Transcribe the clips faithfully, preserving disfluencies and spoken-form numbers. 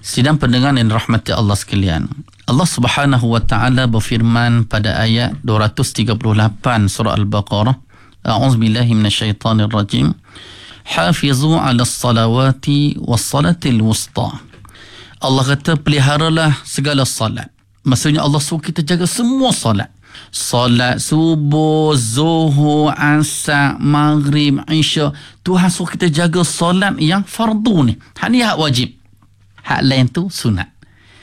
Sidang pendengar yang dirahmati Allah sekalian, Allah Subhanahu wa taala berfirman pada ayat dua ratus tiga puluh lapan surah Al-Baqarah, A'udzubillahi minasyaitonir rajim. Hafizu 'alas salawati was salatil wusta. Allah kata peliharalah segala salat. Maksudnya Allah suruh kita jaga semua salat. Salat subuh, zuhur, asar, maghrib, isya. Tuhan suruh kita jaga salat yang fardu ni. Hak ni hak wajib. Hak lain tu sunat.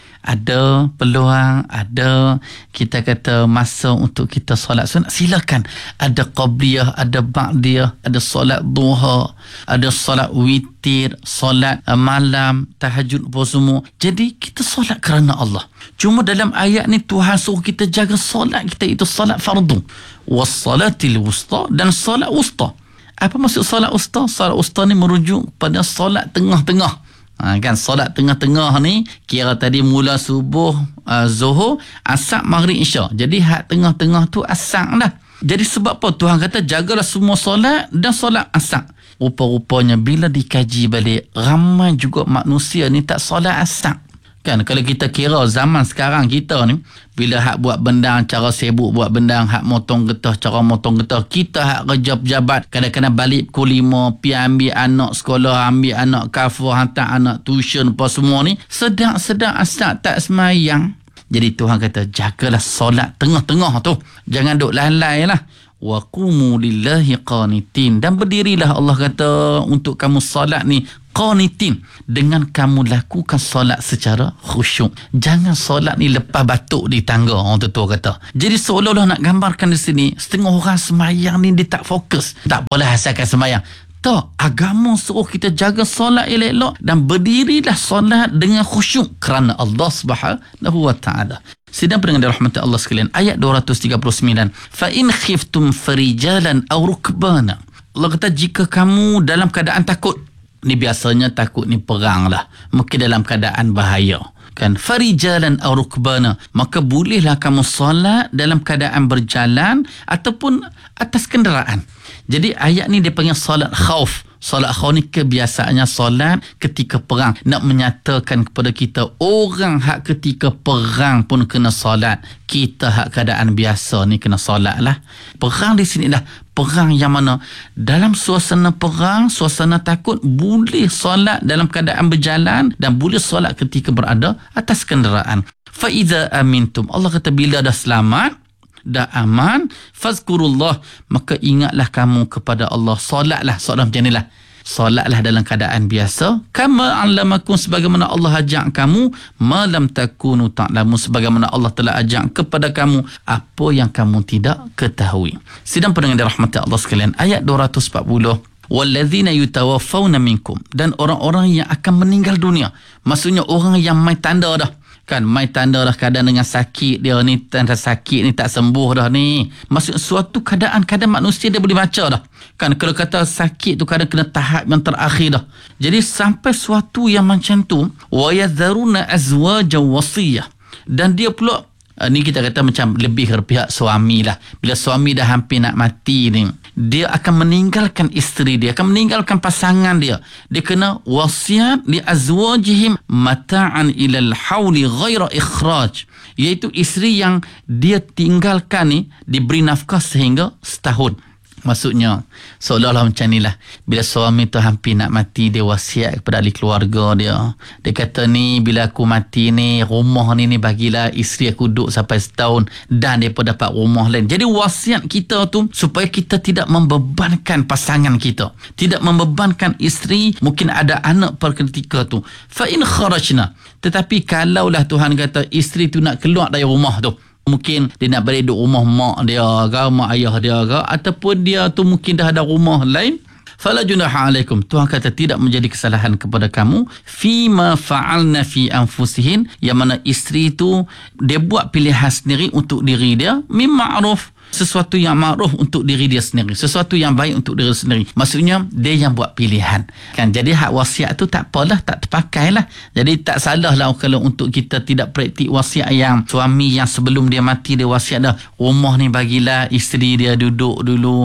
Ada peluang, ada kita kata masa untuk kita solat sunat, silakan. Ada qabliyah, ada ba'diyah, ada solat duha, ada solat witir, solat malam, tahajud apa semua. Jadi kita solat kerana Allah. Cuma dalam ayat ni Tuhan suruh kita jaga solat kita itu solat fardu. Wassalatil wusta, dan solat wusta. Apa maksud solat wusta? Solat wusta ni merujuk pada solat tengah-tengah. Ha, kan solat tengah-tengah ni kira tadi mula subuh, uh, zuhur, asar, maghrib, isya. Jadi hak tengah-tengah tu asar dah. Jadi sebab apa Tuhan kata jagalah semua solat dan solat asar. Rupa-rupanya bila dikaji balik, ramai juga manusia ni tak solat asar. Kan kalau kita kira zaman sekarang kita ni, bila hak buat bendang cara sibuk buat bendang, hak motong getah cara motong getah, kita hak kerja pejabat kadang-kadang balik pukul lima, pi ambil anak sekolah, ambil anak kafur, hantar anak tuition apa semua ni, sedang-sedang asar tak semayang. Jadi Tuhan kata jagalah solat tengah-tengah tu, jangan duk lalai lah. Wa qumu lillahi qanitin, dan berdirilah Allah kata untuk kamu solat ni qanitin, dengan kamu lakukan solat secara khusyuk. Jangan solat ni lepas batuk di tangga, orang tu kata. Jadi seolah-olah nak gambarkan di sini, setengah orang semayang ni dia tak fokus. Tak boleh asalkan semayang. Tak, agama suruh kita jaga solat elok-elok dan berdirilah solat dengan khusyuk kerana Allah Subhanahu wa taala. Sidang pendengar dirahmati Allah sekalian, ayat dua ratus tiga puluh sembilan. Fa in khiftum farijalan aw rukbana. Allah kata jika kamu dalam keadaan takut, ni biasanya takut ni perang lah, mungkin dalam keadaan bahaya kan, farijalan aw rukbana, maka bolehlah kamu solat dalam keadaan berjalan ataupun atas kenderaan. Jadi ayat ni dia panggil solat khauf. Solat khauf ni kebiasaannya solat ketika perang, nak menyatakan kepada kita orang hak ketika perang pun kena solat, kita hak keadaan biasa ni kena solat lah. Perang di sini dah perang yang mana dalam suasana perang, suasana takut, boleh solat dalam keadaan berjalan dan boleh solat ketika berada atas kenderaan. Fa iza amintum, Allah kata bila dah selamat, dah aman, fazkurullah, maka ingatlah kamu kepada Allah. Solatlah, solat macam inilah. Solatlah dalam keadaan biasa. Kama alamakum, sebagaimana Allah ajak kamu. Malam takunu ta'lamu, sebagaimana Allah telah ajak kepada kamu apa yang kamu tidak ketahui. Sidang pendengar dirahmati Allah sekalian, ayat dua ratus empat puluh. Wallazina yutawaffawna minkum, dan orang-orang yang akan meninggal dunia. Maksudnya orang yang mai tanda dah. Kan mai tanda dah keadaan dengan sakit dia ni, tanda sakit ni tak sembuh dah ni. Maksud suatu keadaan kadang manusia dia boleh baca dah. Kan kalau kata sakit tu kadang kena tahap yang terakhir dah. Jadi sampai suatu yang macam tu, wa yadharuna azwaja wasiyah, dan dia pula Uh, ni kita kata macam lebih ke pihak suami lah. Bila suami dah hampir nak mati ni, dia akan meninggalkan isteri dia, akan meninggalkan pasangan dia. Dia kena wasiat li azwajihim mata'an ilal hawli ghaira ikhraj, iaitu isteri yang dia tinggalkan ni diberi nafkah sehingga setahun. Maksudnya seolah-olah macam ni lah, bila suami tu hampir nak mati, dia wasiat kepada ahli keluarga dia. Dia kata ni bila aku mati ni, rumah ni ni bagilah isteri aku duduk sampai setahun, dan dia pun dapat rumah lain. Jadi wasiat kita tu supaya kita tidak membebankan pasangan kita, tidak membebankan isteri, mungkin ada anak pada ketika tu. Fa in kharajna, tetapi kalaulah Tuhan kata isteri tu nak keluar dari rumah tu, mungkin dia nak balik duduk rumah mak dia ke, mak ayah dia ke, ataupun dia tu mungkin dah ada rumah lain, fala junaha alaikum, Tuhan kata tidak menjadi kesalahan kepada kamu fima fa'alna fi anfusihin, yang mana isteri tu dia buat pilihan sendiri untuk diri dia, mim ma'ruf, sesuatu yang ma'ruf untuk diri dia sendiri, sesuatu yang baik untuk diri sendiri. Maksudnya dia yang buat pilihan kan. Jadi hak wasiat tu tak apalah, tak terpakai lah. Jadi tak salah lah kalau untuk kita tidak praktik wasiat yang suami yang sebelum dia mati dia wasiat dah, rumah ni bagilah isteri dia duduk dulu,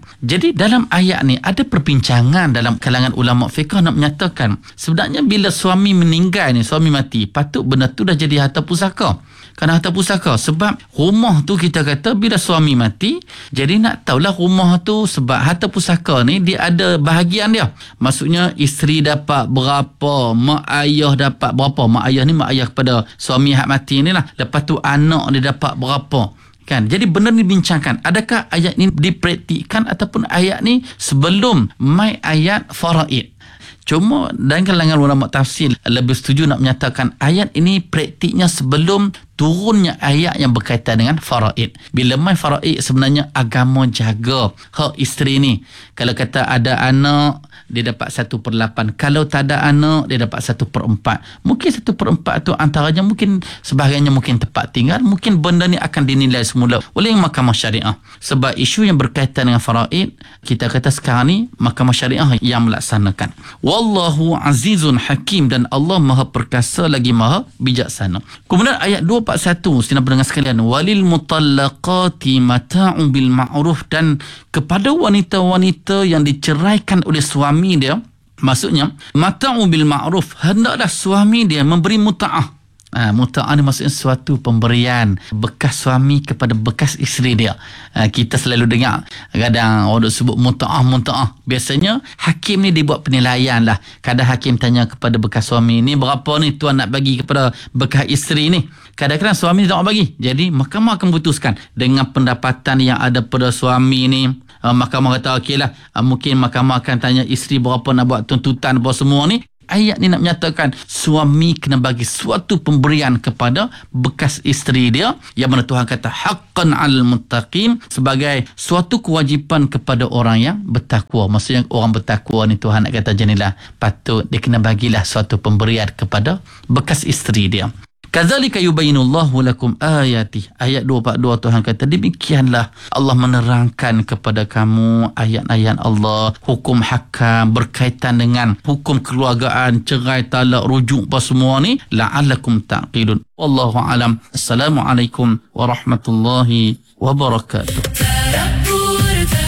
Jadi dalam ayat ni ada perbincangan dalam kalangan ulama fiqh nak menyatakan sebenarnya bila suami meninggal ni, suami mati, patut benda tu dah jadi harta pusaka. Kerana harta pusaka sebab rumah tu kita kata bila suami mati, jadi nak tahulah rumah tu sebab harta pusaka ni dia ada bahagian dia. Maksudnya isteri dapat berapa, mak ayah dapat berapa. Mak ayah ni mak ayah kepada suami hak mati ni lah. Lepas tu anak dia dapat berapa. Kan? Jadi benda ni bincangkan. Adakah ayat ni dipraktikkan ataupun ayat ni sebelum mai ayat faraid? Cuma dalam kalangan ulama tafsir lebih setuju nak menyatakan ayat ini praktiknya sebelum turunnya ayat yang berkaitan dengan faraid. Bila mai faraid sebenarnya agama jaga hak isteri ni. Kalau kata ada anak, dia dapat satu per lapan. Kalau tak ada anak, dia dapat satu per empat. Mungkin satu per empat tu antaranya mungkin sebahagiannya mungkin tempat tinggal. Mungkin benda ni akan dinilai semula oleh mahkamah syariah. Sebab isu yang berkaitan dengan faraid, kita kata sekarang ni mahkamah syariah yang melaksanakan. Wallahu azizun hakim, dan Allah maha perkasa lagi maha bijaksana. Kemudian ayat dua empat satu, sina pendengar sekalian, walil mutallaqati mata'un bil ma'ruf, dan kepada wanita-wanita yang diceraikan oleh suami dia, maksudnya mata'un bil ma'ruf, hendaklah suami dia memberi muta'ah. Ha, muta'ah ni maksudnya suatu pemberian bekas suami kepada bekas isteri dia. Ha, kita selalu dengar kadang orang sebut muta'ah, muta'ah. Biasanya hakim ni dibuat penilaian lah. Kadang hakim tanya kepada bekas suami ni, berapa ni tuan nak bagi kepada bekas isteri ni. Kadang-kadang suami tak nak bagi. Jadi mahkamah akan putuskan dengan pendapatan yang ada pada suami ni. Uh, mahkamah kata okey lah, uh, mungkin mahkamah akan tanya isteri berapa nak buat tuntutan apa semua ni. Ayat ni nak menyatakan suami kena bagi suatu pemberian kepada bekas isteri dia, yang mana Tuhan kata haqqan 'alal muttaqin, sebagai suatu kewajipan kepada orang yang bertakwa. Maksudnya orang bertakwa ni Tuhan nak kata jenilah patut dia kena bagilah suatu pemberian kepada bekas isteri dia. Kadzalika yubayyinullahu lakum ayati. Ayat dua empat dua Tuhan kata demikianlah Allah menerangkan kepada kamu ayat-ayat Allah, hukum hakam berkaitan dengan hukum keluargaan, cerai, talak, rujuk apa semua ni, la'allakum ta'qilun. Wallahu alam. Assalamualaikum warahmatullahi wabarakatuh.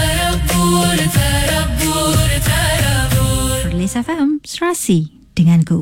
Perlis F M, Serasi denganku.